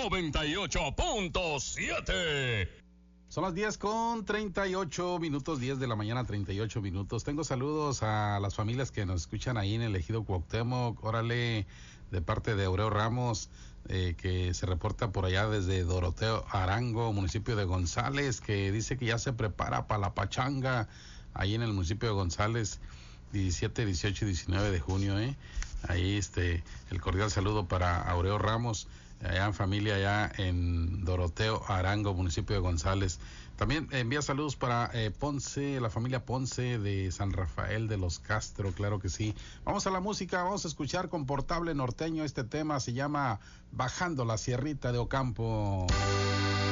98.7. Son las 10:38, 10 de la mañana, 38 minutos. Tengo saludos a las familias que nos escuchan ahí en el Ejido Cuauhtémoc. Órale, de parte de Aureo Ramos, que se reporta por allá desde Doroteo Arango, municipio de González, que dice que ya se prepara para la pachanga ahí en el municipio de González, 17, 18 y 19 de junio, Ahí el cordial saludo para Aureo Ramos, allá en familia, allá en Doroteo Arango, municipio de González. También envía saludos para Ponce, la familia Ponce de San Rafael de los Castro, claro que sí. Vamos a la música, vamos a escuchar con Portable Norteño. Este tema se llama Bajando la Sierrita de Ocampo.